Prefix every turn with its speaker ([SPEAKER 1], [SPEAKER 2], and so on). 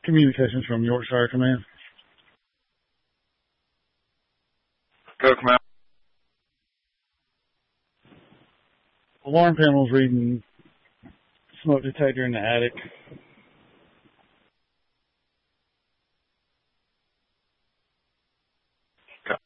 [SPEAKER 1] Communications from Yorkshire Command.
[SPEAKER 2] Go, Command.
[SPEAKER 1] Alarm panel's reading smoke detector in the attic.